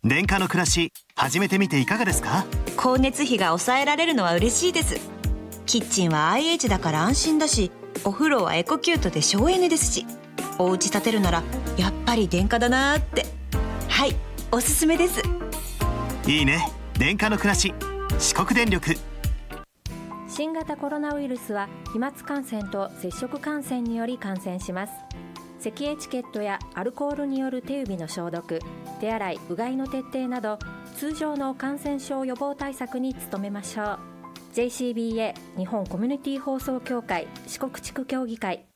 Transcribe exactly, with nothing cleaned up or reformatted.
電化の暮らし始めてみていかがですか？ 光熱費が抑えられるのは嬉しいです。キッチンは アイエイチ だから安心だし、お風呂はエコキュートで省エネですし、お家建てるならやっぱり電化だなーって。はい、おすすめです。 いいね、電化の暮らし。四国電力。 新型コロナウイルスは飛沫感染と接触感染により感染します。咳エチケットやアルコールによる手指の消毒、手洗い、うがいの徹底など通常の感染症予防対策に努めましょう。 ジェイシービーエー 日本コミュニティ放送協会四国地区協議会